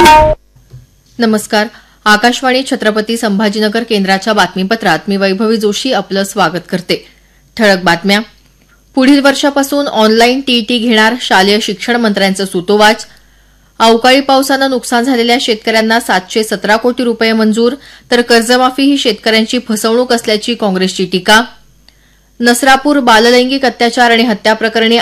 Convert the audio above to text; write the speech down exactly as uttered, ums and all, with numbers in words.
नमस्कार. आकाशवाणी छत्रपती संभाजीनगर केंद्राच्या बातमीपत्रात मी वैभवी जोशी आपलं स्वागत करते. ठळक बातम्या. पुढील वर्षापासून ऑनलाईन टीईटी घेणार शालेय शिक्षण मंत्र्यांचं सूतोवाच. अवकाळी पावसानं नुकसान झालेल्या शेतकऱ्यांना सातशे सतरा कोटी रुपये मंजूर, तर कर्जमाफी ही शेतकऱ्यांची फसवणूक असल्याची काँग्रेसची टीका. नसरापूर बाललैंगिक अत्याचार आणि हत्या प्रकरणी